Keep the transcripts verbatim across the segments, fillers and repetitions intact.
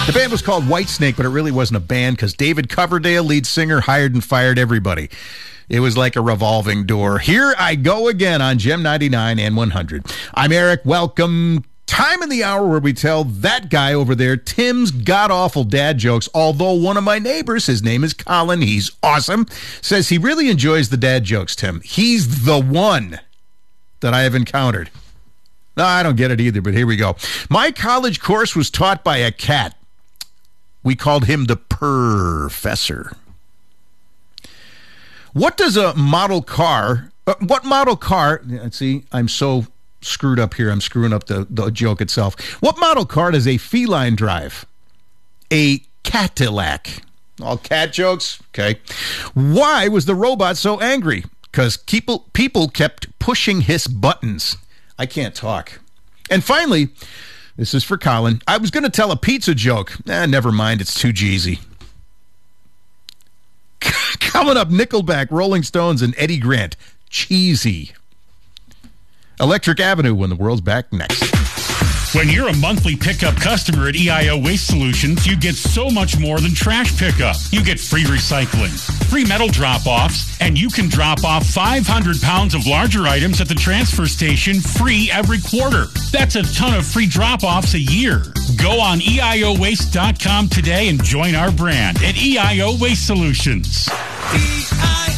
The band was called Whitesnake, but it really wasn't a band because David Coverdale, lead singer, hired and fired everybody. It was like a revolving door. Here I go again on Gem ninety-nine and one hundred. I'm Eric. Welcome. Time in the hour where we tell that guy over there Tim's god-awful dad jokes, although one of my neighbors, his name is Colin, he's awesome, says he really enjoys the dad jokes, Tim. He's the one that I have encountered. No, I don't get it either, but here we go. My college course was taught by a cat. We called him the Professor. What does a model car, uh, what model car, see, I'm so screwed up here, I'm screwing up the, the joke itself. What model car does a feline drive? A Cadillac. All cat jokes? Okay. Why was the robot so angry? Because people, people kept pushing his buttons. I can't talk. And finally, this is for Colin. I was going to tell a pizza joke. Eh, never mind, it's too cheesy. Coming up, Nickelback, Rolling Stones, and Eddie Grant. Cheesy. Electric Avenue when the world's back next. When you're a monthly pickup customer at E I O Waste Solutions, you get so much more than trash pickup. You get free recycling, free metal drop-offs, and you can drop off five hundred pounds of larger items at the transfer station free every quarter. That's a ton of free drop-offs a year. Go on E I O waste dot com today and join our brand at E I O Waste Solutions. E I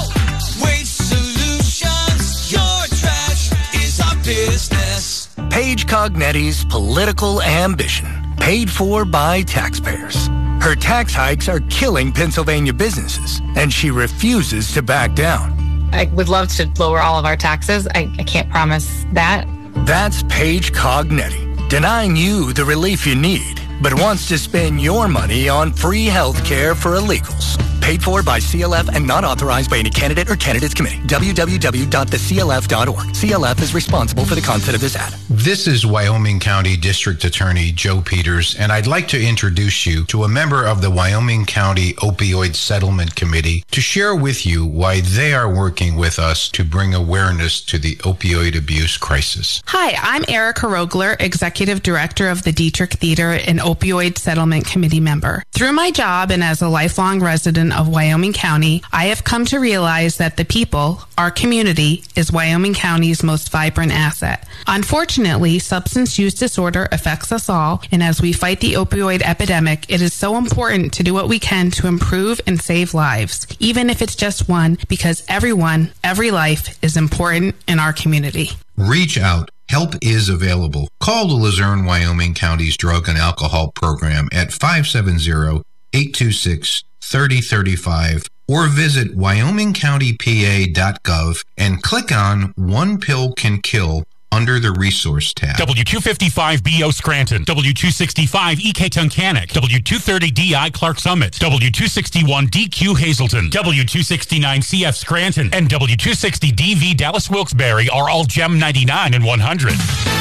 O Waste Solutions, your trash is our business. Paige Cognetti's political ambition, paid for by taxpayers. Her tax hikes are killing Pennsylvania businesses, and she refuses to back down. I would love to lower all of our taxes. I, I can't promise that. That's Paige Cognetti, denying you the relief you need, but wants to spend your money on free health care for illegals. Paid for by C L F and not authorized by any candidate or candidates committee. w w w dot the c l f dot org. C L F is responsible for the content of this ad. This is Wyoming County District Attorney Joe Peters, and I'd like to introduce you to a member of the Wyoming County Opioid Settlement Committee to share with you why they are working with us to bring awareness to the opioid abuse crisis. Hi, I'm Erica Rogler, Executive Director of the Dietrich Theater and Opioid Settlement Committee member. Through my job and as a lifelong resident of Wyoming County, I have come to realize that the people, our community, is Wyoming County's most vibrant asset. Unfortunately, substance use disorder affects us all, and as we fight the opioid epidemic, it is so important to do what we can to improve and save lives, even if it's just one, because everyone, every life is important in our community. Reach out. Help is available. Call the Luzerne, Wyoming County's Drug and Alcohol Program at five seven zero, eight two six, three zero three five or visit wyoming county p a dot gov and click on One Pill Can Kill under the Resource tab. W two fifty-five B O Scranton, W two sixty-five E K Tunkhannock, W two thirty D I Clark Summit, W two sixty-one D Q Hazleton, W two sixty-nine C F Scranton, and W two sixty D V Dallas Wilkes-Barre are all Gem ninety-nine and one hundred.